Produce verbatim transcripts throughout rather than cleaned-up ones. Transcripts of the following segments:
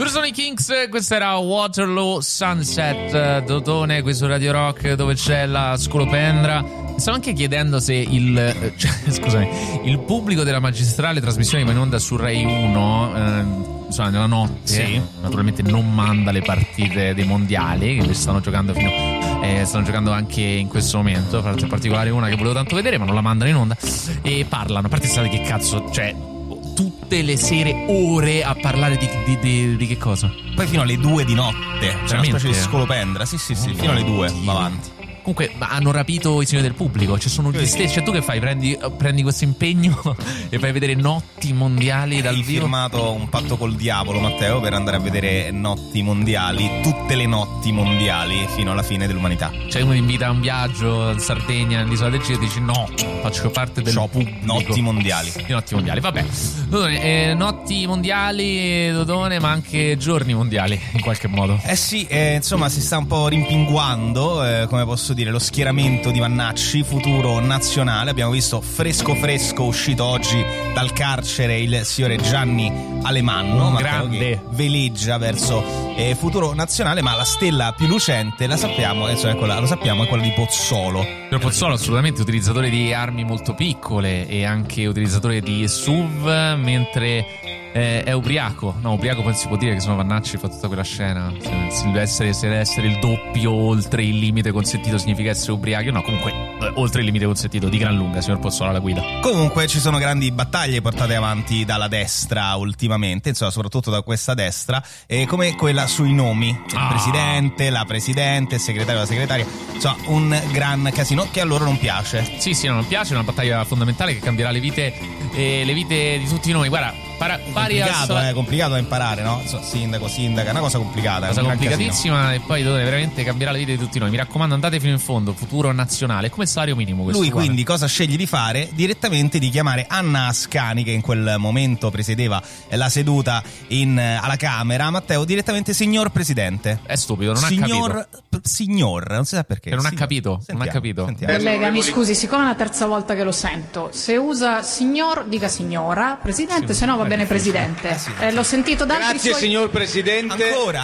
Loro sono i Kinks, questa era Waterloo Sunset, Dodone qui su Radio Rock, dove c'è la scolopendra. Stavo anche chiedendo se il cioè, scusami, il pubblico della magistrale trasmissione che va in onda su Rai uno eh, insomma nella notte, sì, naturalmente non manda le partite dei mondiali che stanno giocando fino eh, stanno giocando anche in questo momento, in particolare una che volevo tanto vedere ma non la mandano in onda, e parlano, a parte state che cazzo, cioè tutte le sere ore a parlare di, di, di, di che cosa? Poi fino alle due di notte, c'è una specie di scolopendra, sì sì sì, oh, fino alle due va avanti. Comunque hanno rapito i signori del pubblico, cioè sono gli stessi, cioè tu che fai? Prendi, prendi questo impegno e fai vedere notti mondiali dal Hai vivo? Hai firmato un patto col diavolo, Matteo, per andare a vedere notti mondiali, tutte le notti mondiali fino alla fine dell'umanità. Cioè uno ti invita a un viaggio in Sardegna, nell'isola del Giro, e dici no, faccio parte del Shop, pubblico. Notti mondiali. Di notti mondiali, vabbè. Dodone, eh, notti mondiali, Dodone, ma anche giorni mondiali in qualche modo. Eh sì, eh, insomma si sta un po' rimpinguando, eh, come posso dire, lo schieramento di Vannacci, futuro nazionale. Abbiamo visto fresco fresco uscito oggi dal carcere il signore Gianni Alemanno, grande, che veleggia verso eh, futuro nazionale, ma la stella più lucente la sappiamo, insomma, è quella, lo sappiamo, è quella di Pozzolo. Per Pozzolo assolutamente utilizzatore di armi molto piccole e anche utilizzatore di S U V, mentre eh, è ubriaco. No, ubriaco poi si può dire che sono Vannacci fa tutta quella scena. Se, se deve essere, se deve essere il doppio oltre il limite consentito significa essere ubriaco. No, comunque eh, oltre il limite consentito di gran lunga, signor Pozzolo alla guida. Comunque ci sono grandi battaglie portate avanti dalla destra ultimamente, insomma soprattutto da questa destra, eh, come quella sui nomi, il ah. presidente, la presidente, il segretario, la segretaria, insomma un gran casino che a loro non piace. Sì, sì, non piace, è una battaglia fondamentale che cambierà le vite, eh, le vite di tutti noi. Guarda, para, pari complicato, al so- eh, complicato da imparare, no? So, sindaco, sindaca, è una cosa complicata, cosa un complicatissima, e poi dove veramente cambierà le vite di tutti noi. Mi raccomando, andate fino in fondo. Futuro nazionale, come salario minimo questo. Lui guarda. Quindi cosa sceglie di fare? Direttamente di chiamare Anna Ascani, che in quel momento presiedeva la seduta in, alla Camera. Matteo, direttamente signor Presidente. È stupido, non signor, ha capito. P- signor, non si sa perché. Che non signor. ha capito, Sentiamo, non ha capito. Sentiamo. Collega, mi scusi, siccome è la terza volta che lo sento, se usa signor dica signora, Presidente, sì, se no va bene Presidente. Eh sì. Eh, l'ho sentito da altri Grazie suoi... signor Presidente. Ancora.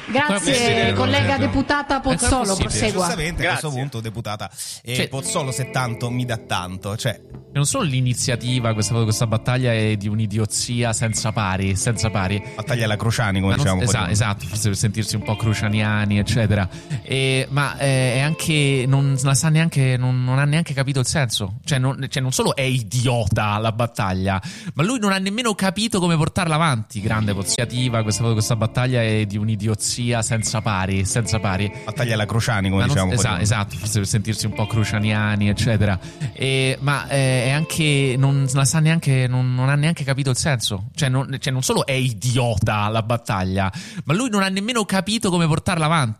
Grazie, collega no. deputata Pozzolo, possibile? prosegua. Giustamente, a Grazie. questo punto, deputata eh, Cioè- Pozzolo, se tanto mi dà tanto. Cioè, Non solo l'iniziativa, questa, questa battaglia è di un'idiozia senza pari, senza pari. battaglia alla Cruciani, come Ma non- diciamo. un po' esatto, di- esatto, forse per sentirsi un po' crucianiani, eccetera. E, ma eh, è anche non la sa neanche, non, non ha neanche capito il senso. Cioè non, cioè non solo è idiota la battaglia, ma lui non ha nemmeno capito come portarla avanti. Grande iniziativa, questa, questa battaglia è di un'idiozia senza pari, senza pari. battaglia alla Cruciani, come Ma non- diciamo. un po' esatto, di- esatto, forse per sentirsi un po' crucianiani, eccetera. E, ma eh, è anche non la sa neanche, non, non ha neanche capito il senso. Cioè non, cioè non solo è idiota la battaglia, ma lui non ha nemmeno capito come portarla avanti.